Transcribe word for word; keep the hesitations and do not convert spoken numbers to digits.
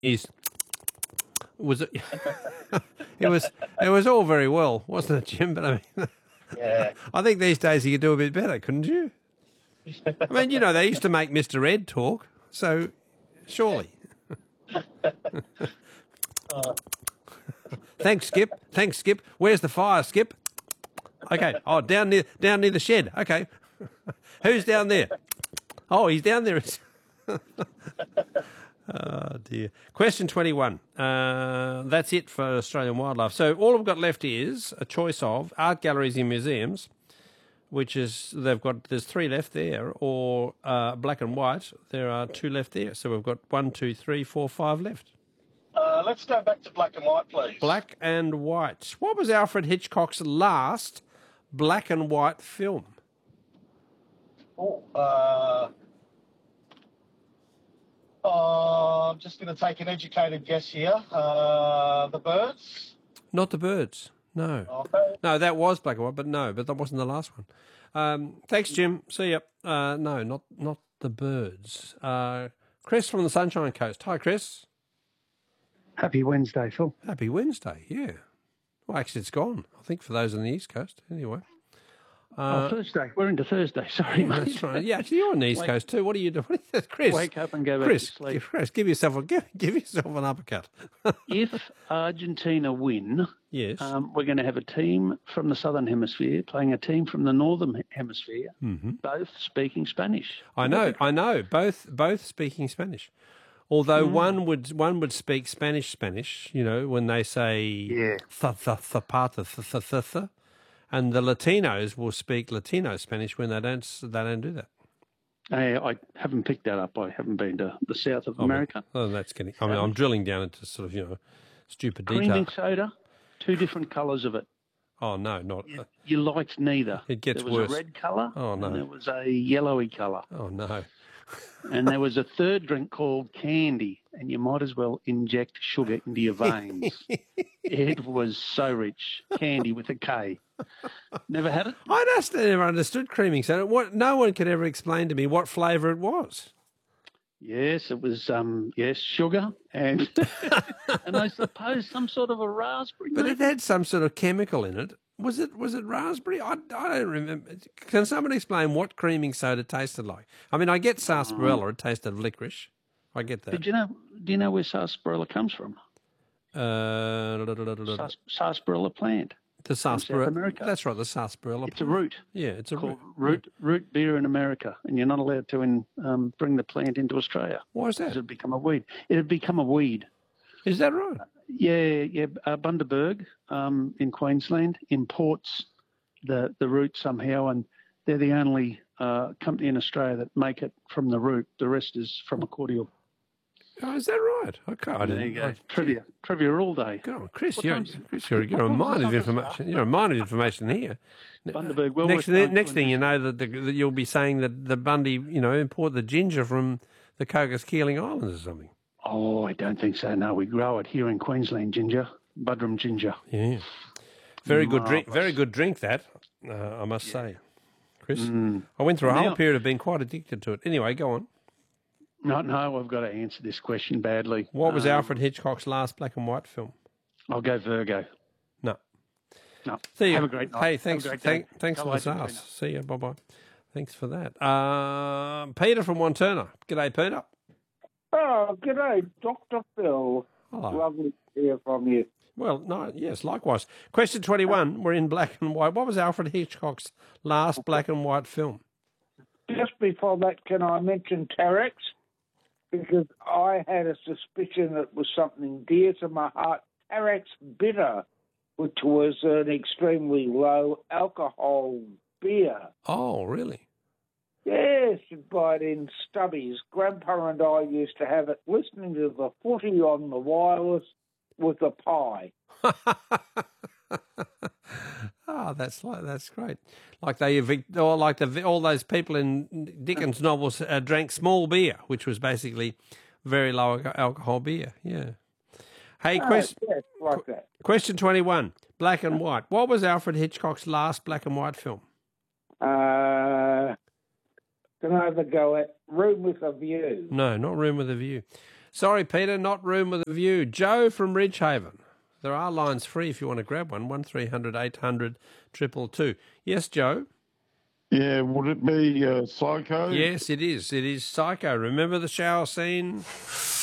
Is was it? it was it was all very well, wasn't it, Jim? But I mean, Yeah. I think these days you could do a bit better, couldn't you? I mean, you know, they used to make Mister Ed talk, so surely. Uh, Thanks, Skip. Thanks, Skip. Where's the fire, Skip? Okay. Oh, down near down near the shed. Okay. Who's down there? Oh, he's down there. Oh, dear. Question twenty-one. Uh, that's it for Australian wildlife. So all we've got left is a choice of art galleries and museums, which is, they've got, there's three left there, or uh, black and white. There are two left there. So we've got one, two, three, four, five left. uh, let's go back to black and white, please. Black and white. What was Alfred Hitchcock's last black and white film? Oh, uh, uh, I'm just going to take an educated guess here. Uh, the Birds. Not The Birds. No. Okay. No, that was black and white, but no, but that wasn't the last one. Um, thanks, Jim. See ya. Uh, no, not not The Birds. Uh, Chris from the Sunshine Coast. Hi, Chris. Happy Wednesday, Phil. Happy Wednesday. Yeah. Well, actually, it's gone. I think for those on the East Coast. Anyway. Uh, oh, Thursday. We're into Thursday. Sorry, mate. That's right. Yeah, actually, you're on the East Wake- Coast too. What are you doing? What are you, Chris? Wake up and go back Chris, to sleep. give- Chris, give yourself a give, give yourself an uppercut. If Argentina win, Yes. um, we're going to have a team from the Southern Hemisphere playing a team from the Northern Hemisphere, Mm-hmm. both speaking Spanish. I know, I know. Both both speaking Spanish. Although Mm. one would one would speak Spanish Spanish, you know, when they say Yeah. th th zapata th th th th, and the Latinos will speak Latino Spanish when they don't they don't do that. I, I haven't picked that up. I haven't been to the south of Oh, America. Oh, that's getting. I mean, I'm drilling down into sort of you know stupid detail. Creaming soda, two different colours of it. Oh no, not. You, you liked neither. It gets there was worse. a red colour Oh, no. and there was a yellowy colour. Oh no. And there was a third drink called Candy, and you might as well inject sugar into your veins. It was so rich. Candy with a K. Never had it? I just never understood creaming soda. What? No one could ever explain to me what flavour it was. Yes, it was, um, yes, sugar and and I suppose some sort of a raspberry. But maybe? it had some sort of chemical in it. Was it was it raspberry? I, I don't remember. Can someone explain what creaming soda tasted like? I mean, I get sarsaparilla. It tasted of licorice. I get that. Did you know, do you know where sarsaparilla comes from? Uh, Sars- sarsaparilla plant. the South sarsaparilla. America. That's right, the sarsaparilla. It's a root. Yeah, it's a Called root. root root beer in America, and you're not allowed to in, um, bring the plant into Australia. Why is Because that? it'd become a weed. It'd become a weed. Is that right? Yeah, yeah. Uh, Bundaberg um, in Queensland imports the the root somehow, and they're the only uh, company in Australia that make it from the root. The rest is from a cordial. Oh, is that right? Okay, I There didn't. you go. I- Trivia, trivia all day. Go on, Chris. What You're, time's- Chris, you're, you're a what- mine of what- information. You're a mine of information here. Bundaberg. Well next, worth going next to thing you and- know, that, the, that you'll be saying that the Bundy, you know, import the ginger from the Cocos Keeling Islands or something. Oh, I don't think so. No, we grow it here in Queensland. Ginger, Budrum ginger. Yeah, very good drink. Marvellous. Very good drink. That uh, I must say, Chris. Mm. I went through a whole Now- period of being quite addicted to it. Anyway, go on. No, no, I've got to answer this question badly. What was Um, Alfred Hitchcock's last black and white film? I'll go Virgo. No. No. See you. Have a great night. Hey, Have a thanks. great thank, day. thanks Go for the Argentina. sauce. See you. Bye bye. Thanks for that. Uh, Peter from Wanturna. G'day, Peter. Oh, g'day, Doctor Phil. Hello. Lovely to hear from you. Well, no, yes, likewise. Question twenty-one. We're in black and white. What was Alfred Hitchcock's last black and white film? Just before that, can I mention Terex? Because I had a suspicion it was something dear to my heart. Terex Bitter, which was an extremely low alcohol beer. Oh, really? Yes, you'd buy it in stubbies. Grandpa and I used to have it listening to the footy on the wireless with a pie. Oh, that's like that's great. Like they evict, or like the all those people in Dickens novels uh, drank small beer, which was basically very low alco- alcohol beer. Yeah. Hey, Oh, question yes, like that. question twenty-one. Black and white. What was Alfred Hitchcock's last black and white film? Uh, can I have a go at Room with a View? No, not Room with a View. Sorry, Peter, not room with a view. Joe from Ridgehaven. There are lines free if you want to grab one. One three hundred eight hundred two two two. Yes, Joe? Yeah, would it be uh, Psycho? Yes, it is. It is Psycho. Remember the shower scene?